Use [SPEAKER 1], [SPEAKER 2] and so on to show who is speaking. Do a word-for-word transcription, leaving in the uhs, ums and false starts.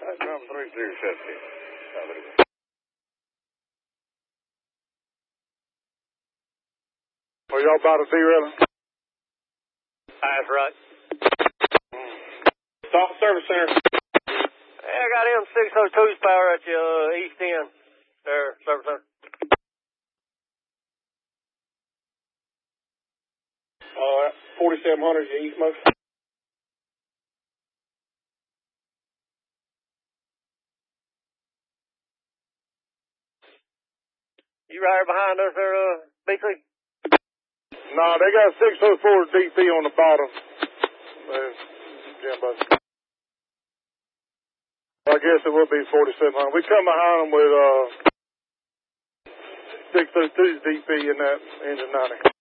[SPEAKER 1] That's number three two fifty. Are y'all about to derailing?
[SPEAKER 2] That's right.
[SPEAKER 1] Stop service center.
[SPEAKER 2] Hey, I got M six oh two's power at your uh, east end. There, service center.
[SPEAKER 1] All right, forty-seven hundred, your eastmost.
[SPEAKER 2] You right here behind us there, uh, B C?
[SPEAKER 1] No, they got six oh four D P on the bottom. There's Jimbo. I guess it will be forty-seven hundred. We come behind them with uh, six oh two D P in that engine ninety.